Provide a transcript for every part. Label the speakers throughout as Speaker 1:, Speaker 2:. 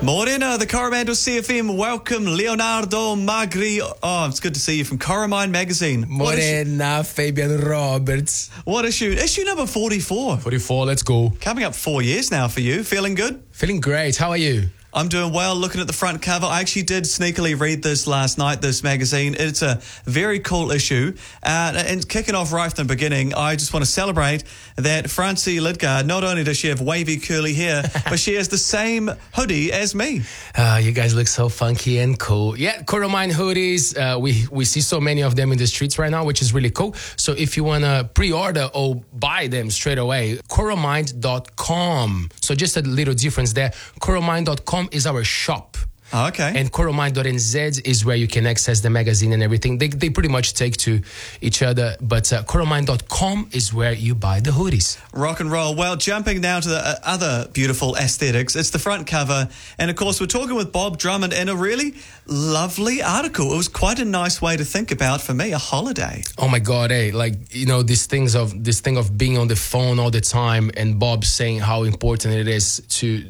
Speaker 1: Morena, the Coromandel CFM. Welcome, Leonardo Magri. Oh, it's good to see you from Coromine Magazine.
Speaker 2: Morena, Fabian Roberts.
Speaker 1: What issue? Issue number 44.
Speaker 2: 44, let's go.
Speaker 1: Coming up 4 years now for you. Feeling good?
Speaker 2: Feeling great. How are you?
Speaker 1: I'm doing well. Looking at the front cover, I actually did sneakily read this last night, this magazine. It's a very cool issue. And kicking off right from the beginning, I just want to celebrate that Francie Lidgard, not only does she have wavy curly hair, but she has the same hoodie as me.
Speaker 2: You guys look so funky and cool. Yeah, Coromine hoodies. We see so many of them in the streets right now, which is really cool. So if you want to pre-order or buy them straight away, coromine.com. So just a little difference there. Coromine.com is our shop.
Speaker 1: Oh, okay.
Speaker 2: And coromine.nz is where you can access the magazine and everything. They pretty much take to each other, but coromine.com is where you buy the hoodies.
Speaker 1: Rock and roll. Well, jumping now to the other beautiful aesthetics, it's the front cover. And of course, we're talking with Bob Drummond in a really lovely article. It was quite a nice way to think about, for me, a holiday.
Speaker 2: Oh my God, hey, like, you know, this thing of being on the phone all the time, and Bob saying how important it is to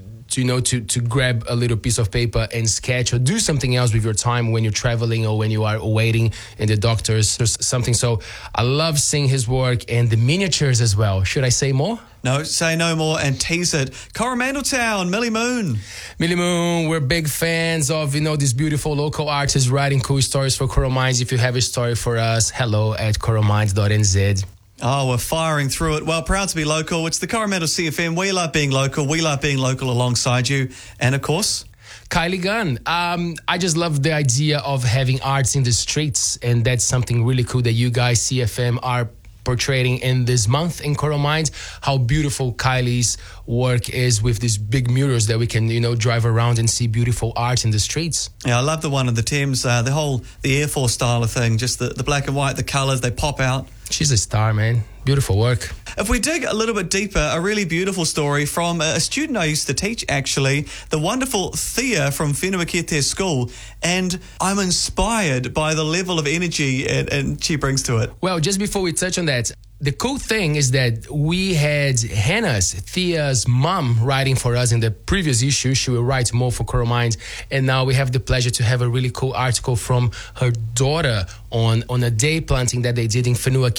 Speaker 2: grab a little piece of paper and sketch or do something else with your time when you're traveling or when you are waiting in the doctors or something. So I love seeing his work and the miniatures as well. Should I say more?
Speaker 1: No, say no more and tease it. Coromandel Town, Millie Moon.
Speaker 2: Millie Moon, we're big fans of, these beautiful local artists writing cool stories for Coromines. If you have a story for us, hello@coromines.nz.
Speaker 1: Oh, we're firing through it. Well, proud to be local. It's the Coromandel CFM. We love being local. We love being local alongside you. And, of course,
Speaker 2: Kylie Gunn. I just love the idea of having arts in the streets, and that's something really cool that you guys, CFM, are portraying in this month in Coromines. How beautiful Kylie's work is with these big murals that we can, drive around and see beautiful art in the streets.
Speaker 1: Yeah, I love the one in the Thames, the Air Force style of thing, just the black and white, the colours, they pop out.
Speaker 2: She's a star, man. Beautiful work.
Speaker 1: If we dig a little bit deeper, a really beautiful story from a student I used to teach, actually, the wonderful Thea from Whenua School, and I'm inspired by the level of energy and she brings to it.
Speaker 2: Well, just before we touch on that, the cool thing is that we had Thea's mom, writing for us in the previous issue. She will write more for Coromines. And now we have the pleasure to have a really cool article from her daughter on a day planting that they did in Whenua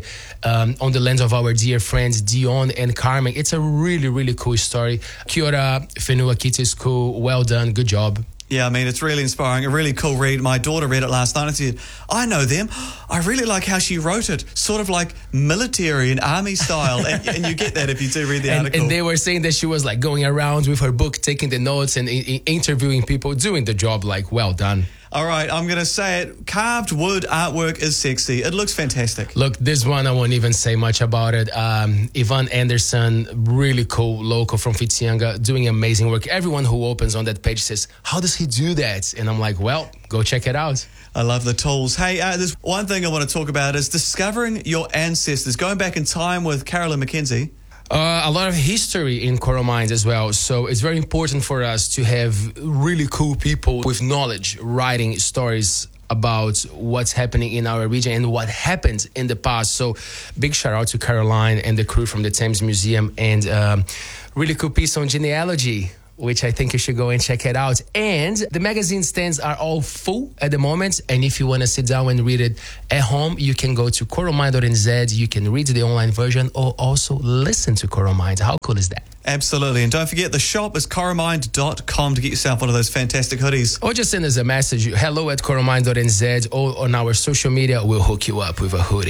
Speaker 2: on the lands of our dear friends Dion and Carmen. It's a really, really cool story. Kia ora, Whenua School. Well done. Good job.
Speaker 1: Yeah, I mean, it's really inspiring, a really cool read. My daughter read it last night and said, I know them. I really like how she wrote it, sort of like military and army style. and you get that if you do read the article.
Speaker 2: And they were saying that she was like going around with her book, taking the notes and interviewing people, doing the job. Like, well done.
Speaker 1: All right, I'm going to say it. Carved wood artwork is sexy. It looks fantastic.
Speaker 2: Look, this one, I won't even say much about it. Ivan Anderson, really cool local from Whitianga, doing amazing work. Everyone who opens on that page says, how does he do that? And I'm like, well, go check it out.
Speaker 1: I love the tools. Hey, there's one thing I want to talk about is discovering your ancestors, going back in time with Carolyn McKenzie.
Speaker 2: A lot of history in Coromines as well. So it's very important for us to have really cool people with knowledge writing stories about what's happening in our region and what happened in the past. So big shout out to Caroline and the crew from the Thames Museum, and really cool piece on genealogy, which I think you should go and check it out. And the magazine stands are all full at the moment. And if you want to sit down and read it at home, you can go to coromine.nz. You can read the online version or also listen to Coromine. How cool is that?
Speaker 1: Absolutely. And don't forget, the shop is coromine.com to get yourself one of those fantastic hoodies.
Speaker 2: Or just send us a message, hello@coromine.nz, or on our social media, we'll hook you up with a hoodie.